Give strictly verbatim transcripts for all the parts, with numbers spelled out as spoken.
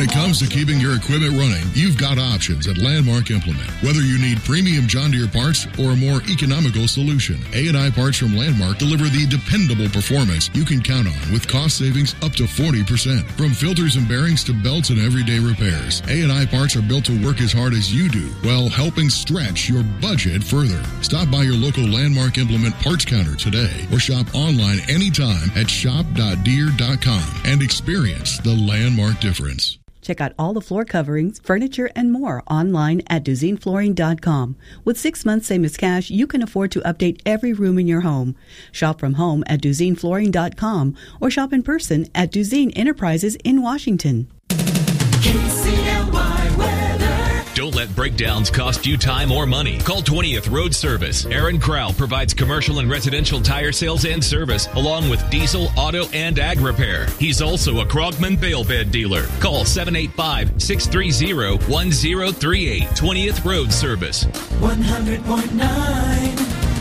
it comes to keeping your equipment running, you've got options at Landmark Implement. Whether you need premium John Deere parts or a more economical solution, A and I parts from Landmark deliver the dependable performance you can count on with cost savings up to forty percent. From filters and bearings to belts and everyday repairs, A and I parts are built to work as hard as you do while helping stretch your budget further. Stop by your local Landmark Implement parts counter today or shop online anytime at shop dot deere dot com and experience the Landmark difference. Check out all the floor coverings, furniture, and more online at Duzine Flooring dot com. With six months same as cash, you can afford to update every room in your home. Shop from home at Duzine Flooring dot com or shop in person at Duzine Enterprises in Washington. K C L Y weather. Don't let breakdowns cost you time or money. Call twentieth Road Service. Aaron Crowell provides commercial and residential tire sales and service, along with diesel, auto, and ag repair. He's also a Krogman bale bed dealer. Call seven eight five, six three zero, one zero three eight. twentieth Road Service. one hundred point nine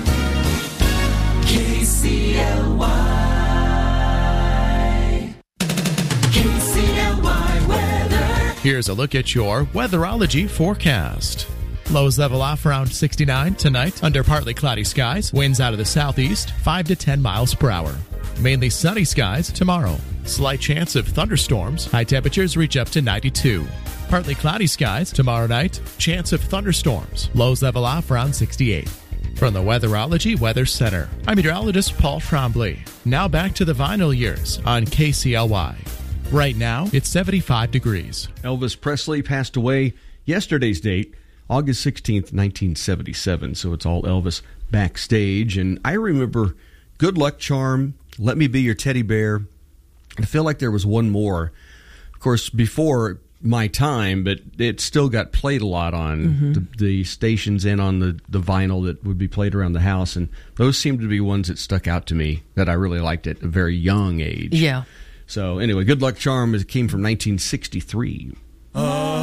K C L Y. K C L Y weather. Here's a look at your weatherology forecast. Lows level off around sixty-nine tonight under partly cloudy skies. Winds out of the southeast, five to ten miles per hour. Mainly sunny skies tomorrow. Slight chance of thunderstorms. High temperatures reach up to ninety-two. Partly cloudy skies tomorrow night. Chance of thunderstorms. Lows level off around sixty-eight. From the Weatherology Weather Center, I'm meteorologist Paul Trombley. Now back to the vinyl years on K C L Y. Right now, it's seventy-five degrees. Elvis Presley passed away yesterday's date, August sixteenth, nineteen seventy-seven. So it's all Elvis backstage. And I remember Good Luck Charm, Let Me Be Your Teddy Bear. I feel like there was one more, of course, before my time, but it still got played a lot on mm-hmm. the, the stations and on the, the vinyl that would be played around the house. And those seemed to be ones that stuck out to me that I really liked at a very young age. Yeah. So anyway, Good Luck Charm came from nineteen sixty-three.